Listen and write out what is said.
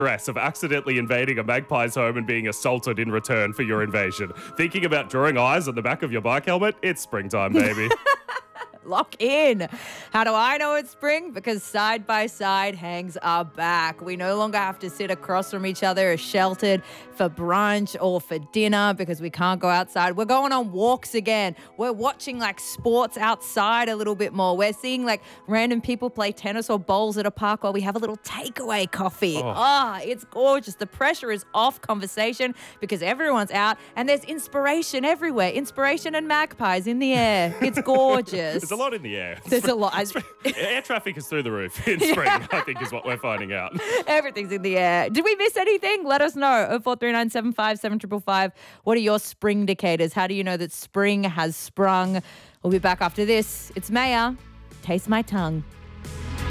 stress of accidentally invading a magpie's home and being assaulted in return for your invasion. Thinking about drawing eyes on the back of your bike helmet? It's springtime, baby. Lock in. How do I know it's spring? Because Side by Side hangs are back. We no longer have to sit across from each other, sheltered for brunch or for dinner because we can't go outside. We're going on walks again. We're watching like sports outside a little bit more. We're seeing like random people play tennis or bowls at a park while we have a little takeaway coffee. It's gorgeous. The pressure is off conversation because everyone's out and there's inspiration everywhere. Inspiration and magpies in the air. It's gorgeous. There's a lot in the air. There's a lot. Air traffic is through the roof in spring, I think is what we're finding out. Everything's in the air. Did we miss anything? Let us know. 0439 75 7555. What are your spring indicators? How do you know that spring has sprung? We'll be back after this. It's Maya. Taste my tongue.